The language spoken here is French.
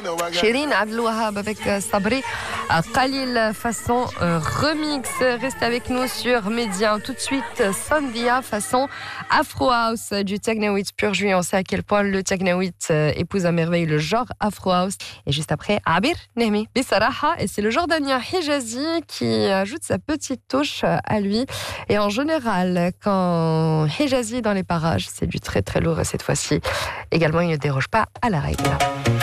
Shirin Abdel Wahab avec Sabri Khalil façon remix. Restez avec nous sur Média. Tout de suite, Sandia façon Afro House du Technoït pur jus. On sait à quel point le Technoït épouse à merveille le genre Afro House. Et juste après, Abir Nehmi Bisaraha. Et c'est le jordanien Hijazi qui ajoute sa petite touche à lui. Et en général, quand Hijazi est dans les parages, c'est du très très lourd. Et cette fois-ci, également, il ne déroge pas à la règle.